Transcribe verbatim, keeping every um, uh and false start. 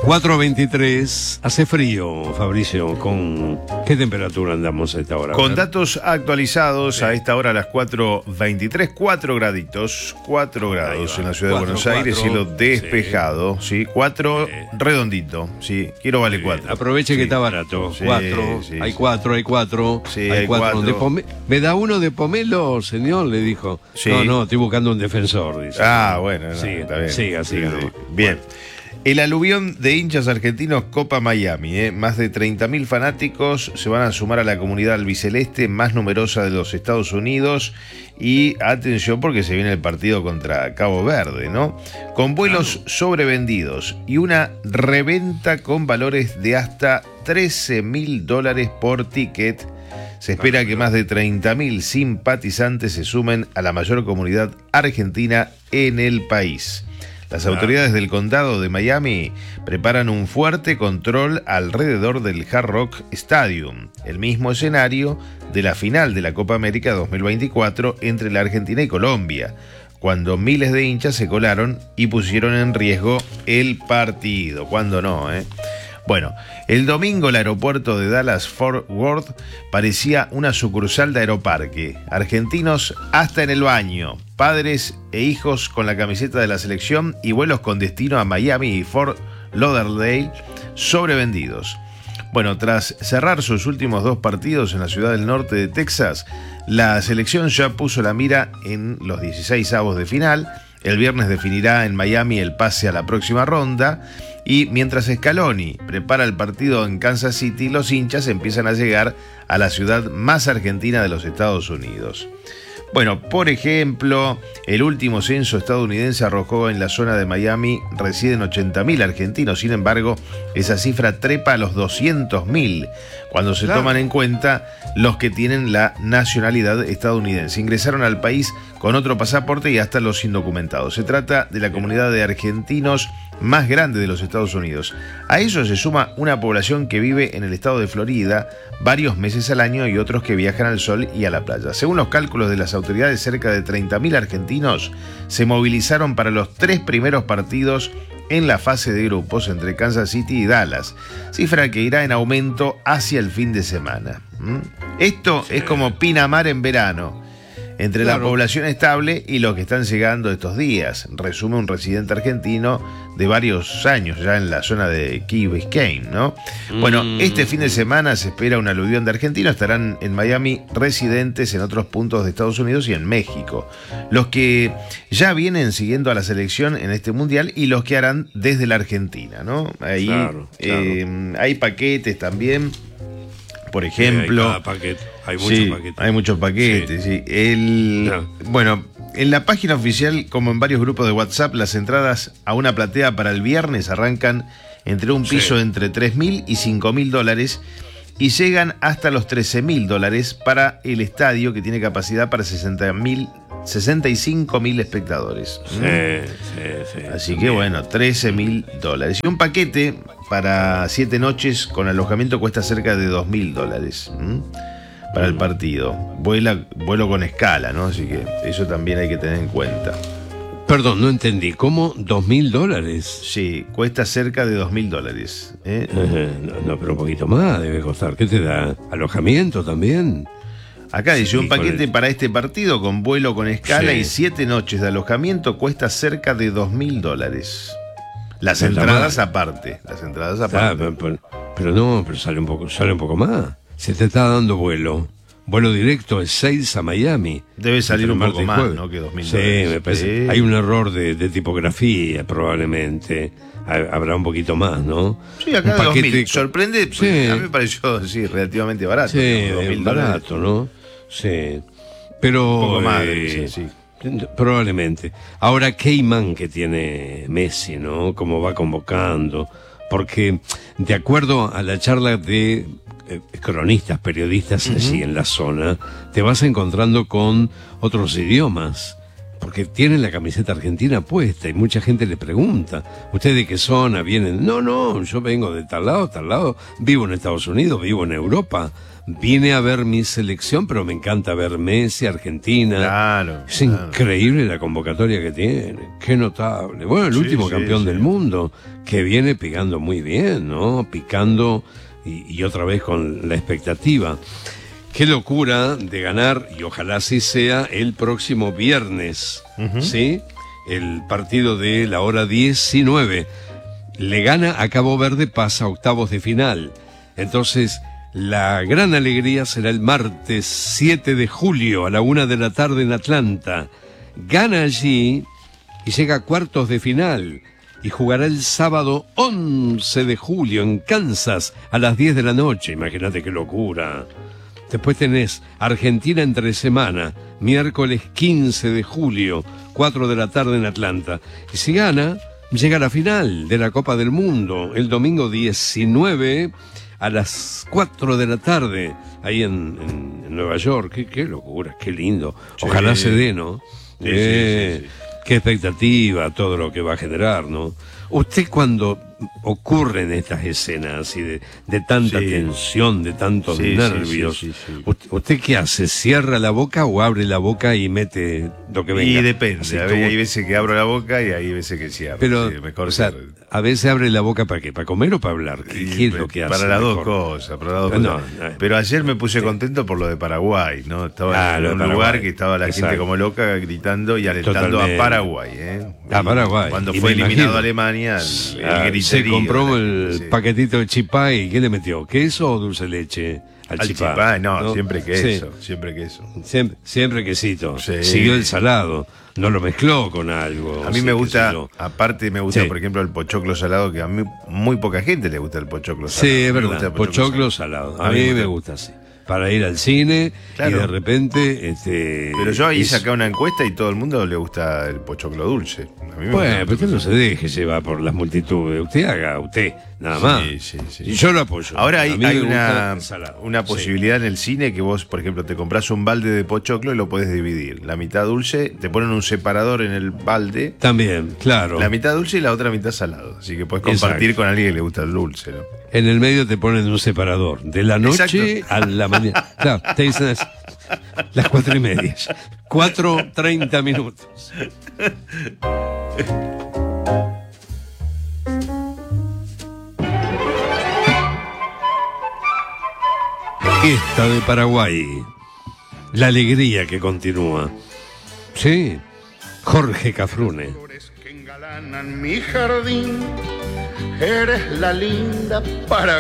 cuatro veintitrés, hace frío, Fabricio. ¿Con qué temperatura andamos a esta hora? Con datos actualizados, sí. A esta hora a las cuatro veintitrés, cuatro graditos, cuatro grados en la ciudad cuatro, de Buenos cuatro, Aires, cielo despejado, sí, cuatro sí. redondito, sí, quiero vale cuatro. Aproveche sí. que está barato, sí, cuatro, sí, hay sí. cuatro, hay cuatro, sí, hay, hay cuatro. cuatro. De pome... ¿Me da uno de pomelo, señor? Le dijo. Sí. No, no, estoy buscando un defensor, dice. Ah, bueno, no, siga, está bien. Siga, siga. Sí, sí. Bien. El aluvión de hinchas argentinos Copa Miami, ¿eh? Más de treinta mil fanáticos se van a sumar a la comunidad albiceleste más numerosa de los Estados Unidos y atención porque se viene el partido contra Cabo Verde, ¿no? Con vuelos sobrevendidos y una reventa con valores de hasta trece mil dólares por ticket. Se espera que más de treinta mil simpatizantes se sumen a la mayor comunidad argentina en el país. Las autoridades del condado de Miami preparan un fuerte control alrededor del Hard Rock Stadium, el mismo escenario de la final de la Copa América dos mil veinticuatro entre la Argentina y Colombia, cuando miles de hinchas se colaron y pusieron en riesgo el partido. ¿Cuándo no, eh? Bueno, el domingo el aeropuerto de Dallas-Fort Worth parecía una sucursal de Aeroparque. Argentinos hasta en el baño, padres e hijos con la camiseta de la selección y vuelos con destino a Miami y Fort Lauderdale sobrevendidos. Bueno, tras cerrar sus últimos dos partidos en la ciudad del norte de Texas, la selección ya puso la mira en los dieciseisavos de final. El viernes definirá en Miami el pase a la próxima ronda. Y mientras Scaloni prepara el partido en Kansas City, los hinchas empiezan a llegar a la ciudad más argentina de los Estados Unidos. Bueno, por ejemplo, el último censo estadounidense arrojó en la zona de Miami residen ochenta mil argentinos. Sin embargo, esa cifra trepa a los doscientos mil cuando se claro. toman en cuenta los que tienen la nacionalidad estadounidense. Ingresaron al país con otro pasaporte y hasta los indocumentados. Se trata de la comunidad de argentinos más grande de los Estados Unidos. A eso se suma una población que vive en el estado de Florida varios meses al año y otros que viajan al sol y a la playa. Según los cálculos de las autoridades, cerca de treinta mil argentinos se movilizaron para los tres primeros partidos en la fase de grupos entre Kansas City y Dallas, cifra que irá en aumento hacia el fin de semana. ¿Mm? Esto sí. es como Pinamar en verano, entre claro. la población estable y los que están llegando estos días, resume un residente argentino de varios años ya en la zona de Key Biscayne, ¿no? Mm. Bueno, este fin de semana se espera un aluvión de argentinos, estarán en Miami residentes en otros puntos de Estados Unidos y en México. Los que ya vienen siguiendo a la selección en este mundial y los que harán desde la Argentina, ¿no? Ahí claro, claro. Eh, hay paquetes también. Por ejemplo, sí, hay, paquete. hay muchos sí, paquetes. Hay muchos paquetes, sí. sí. El, no. Bueno, en la página oficial, como en varios grupos de WhatsApp, las entradas a una platea para el viernes arrancan entre un piso sí. entre tres mil y cinco mil dólares y llegan hasta los trece mil dólares para el estadio que tiene capacidad para sesenta mil, sesenta y cinco mil espectadores. Sí, ¿Mm? sí, sí. Así que bueno, trece mil dólares. Y un paquete para siete noches con alojamiento cuesta cerca de dos mil dólares ¿m? Para el partido. Vuela, vuelo con escala, ¿no? Así que eso también hay que tener en cuenta. Perdón, no entendí. ¿Cómo? ¿Dos mil dólares? Sí, cuesta cerca de dos mil dólares. ¿eh? no, no, pero un poquito más debe costar. ¿Qué te da? ¿Alojamiento también? Acá dice, sí, un paquete el... para este partido con vuelo con escala sí. y siete noches de alojamiento cuesta cerca de dos mil dólares. Las pero entradas aparte, las entradas aparte. Ah, pero, pero, pero no, pero sale un poco, sale un poco más. Se te está dando vuelo. Vuelo directo es seis a Miami. Debe salir un poco más, ¿no? Que dos mil sí, dólares. Me parece. Sí. Hay un error de, de tipografía, probablemente. Habrá un poquito más, ¿no? Sí, acá un de paquete... dos mil. Sorprende, sí. a mí me pareció sí, relativamente barato. Sí, dos mil barato, ¿no? Sí. Pero. Un poco más, eh, sí, sí. Probablemente. Ahora, qué imán que tiene Messi, ¿no? Cómo va convocando. Porque, de acuerdo a la charla de eh, cronistas, periodistas uh-huh. allí en la zona, te vas encontrando con otros idiomas. Porque tienen la camiseta argentina puesta y mucha gente le pregunta, ¿ustedes de qué zona vienen? No, no, yo vengo de tal lado, tal lado, vivo en Estados Unidos, vivo en Europa, vine a ver mi selección, pero me encanta ver Messi, Argentina. Claro. Es claro. increíble la convocatoria que tiene, qué notable. Bueno, el Sí, último sí, campeón sí. del mundo, que viene picando muy bien, ¿no? Picando y, y otra vez con la expectativa. Qué locura de ganar, y ojalá así sea, el próximo viernes, Ujú. ¿sí? El partido de la hora diecinueve. Le gana a Cabo Verde, pasa a octavos de final. Entonces, la gran alegría será el martes siete de julio a la una de la tarde en Atlanta. Gana allí y llega a cuartos de final. Y jugará el sábado once de julio en Kansas a las diez de la noche. Imagínate qué locura. Después tenés Argentina entre semana, miércoles quince de julio, cuatro de la tarde en Atlanta. Y si gana, llega a la final de la Copa del Mundo, el domingo diecinueve a las cuatro de la tarde, ahí en, en, en Nueva York. Qué, qué locura, qué lindo. Sí. Ojalá se dé, ¿no? Sí, Eh, sí, sí, sí. Qué expectativa, todo lo que va a generar, ¿no? Usted cuando ocurren estas escenas así de, de tanta Sí. tensión, de tantos Sí, sí, nervios, sí, sí, sí. ¿usted, usted qué hace? ¿Cierra la boca o abre la boca y mete lo que venga? Y depende, Así a ver, como- hay veces que abro la boca y hay veces que cierro. Pero, sí, mejor o sea, cierro. a veces abre la boca ¿para qué? ¿Para comer o para hablar? ¿Qué, Y qué es lo que hace? Para las dos mejor? cosas, para las dos No, cosas. no, Pero ayer me puse sí. contento por lo de Paraguay, ¿no? Estaba Ah, lo de en un Paraguay. lugar que estaba la gente Exacto. como loca gritando y alentando Totalmente. a Paraguay, ¿eh? A Paraguay. Cuando Y fue me eliminado imagino. Alemania, el, el Ah, se griterío compró de la el gente, sí. paquetito de chipá y ¿qué le metió? ¿Queso o dulce de leche? Al, Al chipá, chipá, no, siempre Sí. queso, siempre queso. Siempre, siempre quesito. Sí. Siguió el salado. No lo mezcló con algo. A mí sí, me qué gusta, sé yo. aparte me gusta, Sí. por ejemplo, el pochoclo salado, que a mí muy poca gente le gusta el pochoclo salado. Sí, es Me gusta verdad. el Pochoclo salado. A, A mí mí me me gusta. gusta, sí. Para ir al cine Claro. y de repente. Este, Pero yo ahí es- saqué una encuesta y todo el mundo le gusta el pochoclo dulce. A mí me Bueno, gusta pero usted no se deje llevar por las multitudes. Usted haga usted, nada más. Sí, sí, sí. Y yo lo apoyo. Ahora hay, A mí hay me gusta una, el salado. una Sí. posibilidad en el cine que vos, por ejemplo, te compras un balde de pochoclo y lo podés dividir. La mitad dulce, te ponen un separador en el balde, También, claro. la mitad dulce y la otra mitad salado. Así que podés compartir Exacto. con alguien que le gusta el dulce, ¿no? En el medio te ponen un separador. De la noche Exacto. a la mañana. Claro, te dicen así, las cuatro y media. Cuatro, treinta minutos. Esta de Paraguay. La alegría que continúa. Sí, Jorge Cafrune. Flores que engalanan mi jardín, eres la linda para